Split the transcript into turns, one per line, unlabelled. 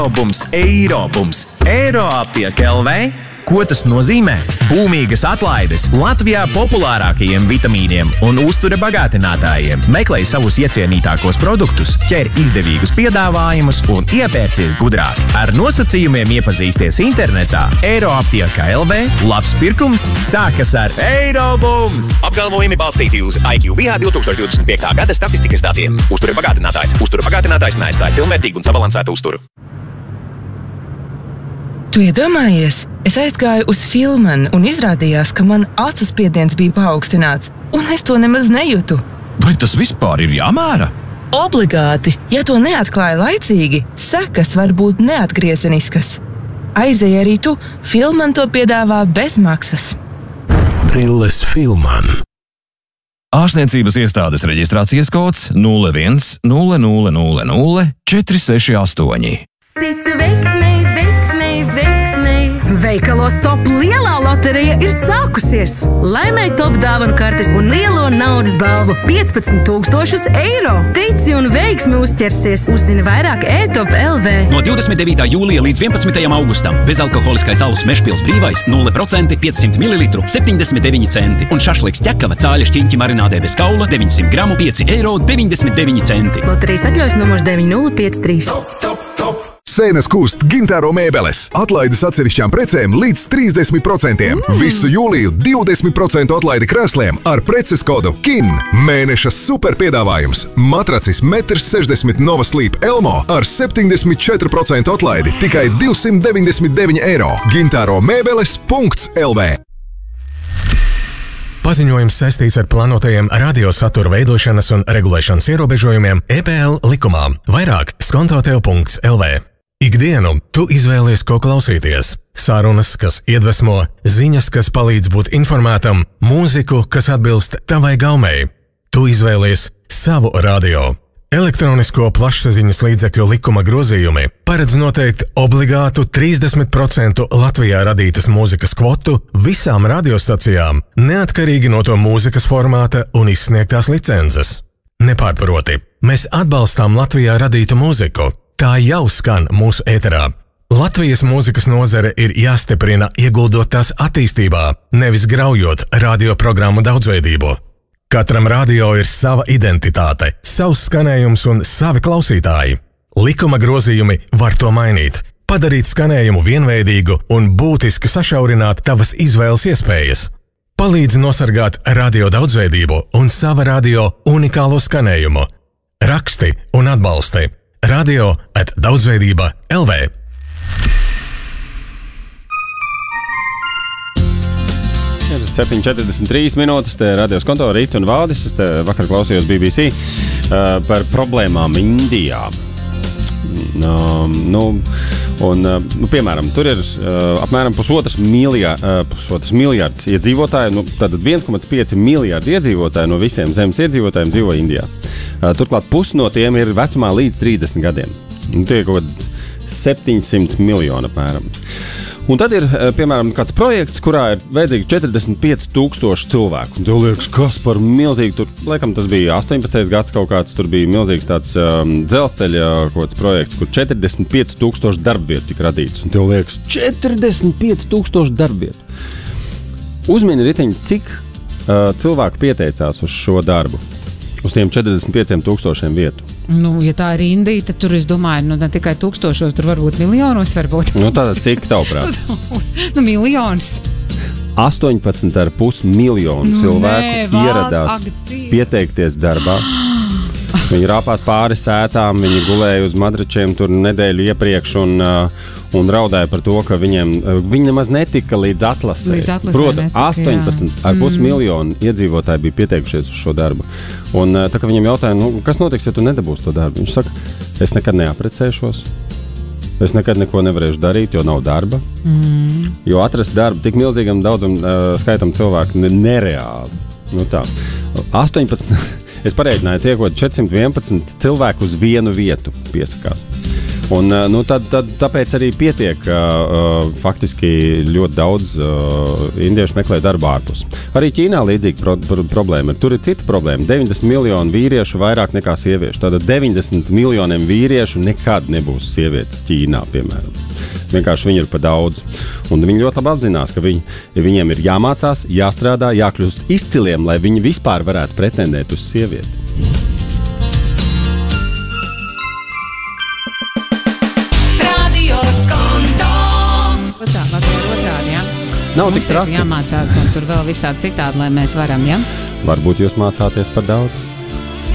Eirobums. Eiroaptieka LV. Ko tas nozīmē? Būmīgas atlaides Latvijā populārākajiem vitamīniem un uztura bagātinātājiem. Meklēj savus iecienītākos produktus, ķer izdevīgus piedāvājumus un iepērcies gudrāk. Ar nosacījumiem iepazīsties internetā. Eiroaptieka LV. Labs pirkums sākas ar Eirobums. Apgalvojumi balstīti uz IQVIA 2025. gada statistikas datiem. Uztura bagātinātājs. Uztura bagātinātājs neaizstāja pilnvērtīgu un sabalansētu uzturu.
Tu iedomājies? Es aizgāju uz Filmanu un izrādījās, ka man acu spiediens bija paaugstināts, un es to nemaz nejūtu.
Vai tas vispār ir jāmēra?
Obligāti! Ja to neatklāja laicīgi, sekas var būt neatgriezeniskas. Aizej arī tu, Filman to piedāvā bez maksas.
Brilles Filman.
Ārstniecības iestādes reģistrācijas kods 01 0000 468.
Ticu veiksmei, veiksmei, veiksmei. Veikalos Top lielā loterija ir sākusies. Laimēj Top dāvanu kartes un lielo naudas balvu 15,000 eiro. Tici un veiksmi uzķersies. Uzzini vairāk e-Top LV.
No 29. jūlija līdz 11. augustam bezalkoholiskais alus Mežpils brīvais 0% 500 ml 79 centi. Un šašliks ķekava cāļa šķiņķi marinādē bez kaula 900 gramu 5,99 eiro.
Loterijas atļaujas numurs 9053.
Top. Sēnes kūst Gintāro mēbeles. Atlaides atsevišķām precēm līdz 30%. Visu jūliju 20% atlaidi krēsliem ar preces kodu KIN. Mēneša super piedāvājums. Matracis 1,60 m Nova Sleep Elmo ar 74% atlaidi tikai 299 eiro. Gintāro mēbeles.lv.
Paziņojums saistīts ar plānotajiem radiosatura veidošanas un regulēšanas ierobežojumiem EPL likumā. Vairāk skontotev.lv. Ikdienu tu izvēlies, ko klausīties. Sarunas, kas iedvesmo, ziņas, kas palīdz būt informētam, mūziku, kas atbilst tavai gaumei. Tu izvēlies savu radio. Elektronisko plašsaziņas līdzekļu likuma grozījumi paredz noteikt obligātu 30% Latvijā radītas mūzikas kvotu visām radiostacijām, neatkarīgi no to mūzikas formāta un izsniegtās licences. Nepārproti, mēs atbalstām Latvijā radītu mūziku. Tā jau skan mūsu ēterā. Latvijas mūzikas nozare ir jāstiprina, ieguldot tās attīstībā, nevis graujot radioprogrammu daudzveidību. Katram radio ir sava identitāte, savs skanējums un savi klausītāji. Likuma grozījumi var to mainīt, padarīt skanējumu vienveidīgu un būtiski sašaurināt tavas izvēles iespējas. Palīdzi nosargāt radio daudzveidību un sava radio unikālo skanējumu. Raksti un atbalsti. radio@daudzveidība.lv.
Ir 7:43 minūtes, te radios kontora Rīta un Valdis. Es te vakar klausījos BBC par problēmām Indijā. Piemēram, tur ir apmēram pusotras miljards iedzīvotāji, tātad 1,5 miljardi iedzīvotāji no visiem zemes iedzīvotājiem dzīvo Indijā. Turklāt pusi no tiem ir vecumā līdz 30 gadiem. Tie ir kaut kādi 700 miljoni apmēram. Un tad ir, piemēram, kāds projekts, kurā ir vajadzīgi 45,000 cilvēku. Un tev liekas, kas par milzīgu, tur, laikam tas bija 18. gads kaut kāds, tur bija milzīgs tāds dzelzceļa kaut kāds projekts, kur 45,000 darbvietu tika radīts. Un tev liekas, 45,000 darbvietu. Uzmini ritiņi, cik cilvēku pieteicās uz šo darbu, uz tiem 45,000 vietu.
Ja tā ir Indija, tad tur, es domāju, ne tikai tūkstošos, tur varbūt miljonos varbūt.
Tātad cik tavuprāt?
Miljonus.
18,5 miljonu cilvēku ieradās pieteikties darbā. Viņi rāpās pāri sētām, viņi gulēja uz madračiem tur nedēļu iepriekš un raudāja par to, ka viņi nemaz netika līdz atlasē. Protams, 18,5 miljonu iedzīvotāji bija pieteikušies uz šo darbu. Un tā kā viņam jautāja, kas notiks, ja tu nedabūsi to darbu? Viņš saka, es nekad neaprecēšos, es nekad neko nevarēšu darīt, jo nav darba. Jo atrast darbu tik milzīgam daudzam skaitam cilvēku nereāli. 18, es pareiķināju, tiekot 411 cilvēku uz vienu vietu piesakās. Un, tāpēc arī pietiek, faktiski ļoti daudz indiešu meklē darbu ārpus. Arī Ķīnā līdzīga problēma. Tur ir cita problēma. 90 miljonu vīriešu vairāk nekā sieviešu. Tātad 90 miljoniem vīriešu nekad nebūs sievietes Ķīnā, piemēram. Vienkārši viņi ir pa daudz. Un viņi ļoti labi apzinās, ka viņiem ir jāmācās, jāstrādā, jākļūst izciliem, lai viņi vispār varētu pretendēt uz sievieti. Nav tik traki.
Jāmācās, un tur vēl visādi citādi, lai mēs varam, ja?
Varbūt jūs mācāties par daudz.